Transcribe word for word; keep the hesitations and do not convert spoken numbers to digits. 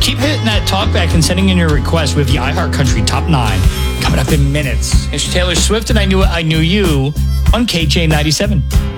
keep hitting that talkback and sending in your request. We have the iHeartCountry Top nine coming up in minutes. It's Taylor Swift and I Knew It, I Knew You on K J ninety-seven.